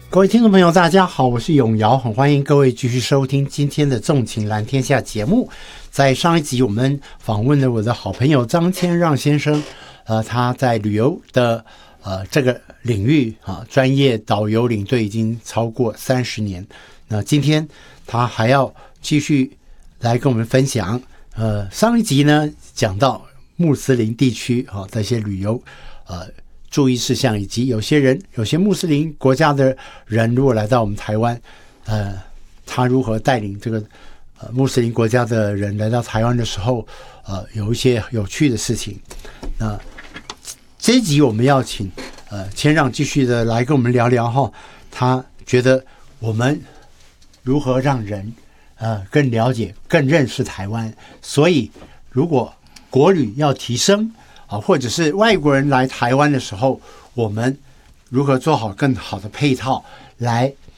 各位听众朋友大家好，我是永尧，很欢迎各位继续收听今天的纵情蓝天下节目。在上一集我们访问了我的好朋友张天让先生，他在旅游的这个领域专业导游领队已经超过30年。那今天他还要继续来跟我们分享，上一集呢讲到穆斯林地区这些旅游注意事项，以及有些穆斯林国家的人如果来到我们台湾，他如何带领这个穆斯林国家的人来到台湾的时候，有一些有趣的事情。那这一集我们要请谦让继续的来跟我们聊聊他觉得我们如何让人更了解、更认识台湾。所以，如果国旅要提升或者是外国人来台湾的时候，我们如何做好更好的配套，来